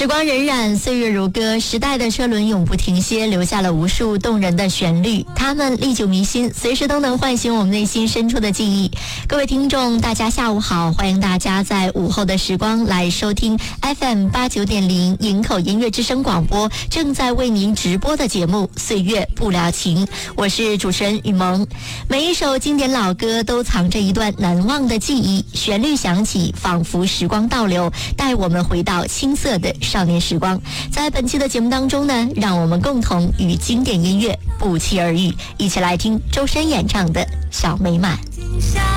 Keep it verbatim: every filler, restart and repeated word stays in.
时光荏苒，岁月如歌，时代的车轮永不停歇，留下了无数动人的旋律，它们历久弥新，随时都能唤醒我们内心深处的记忆。各位听众大家下午好，欢迎大家在午后的时光来收听 F M 八九点零营口音乐之声广播正在为您直播的节目岁月不了情，我是主持人雨萌。每一首经典老歌都藏着一段难忘的记忆，旋律响起，仿佛时光倒流，带我们回到青涩的少年时光。在本期的节目当中呢，让我们共同与经典音乐不期而遇，一起来听周深演唱的《小美满》。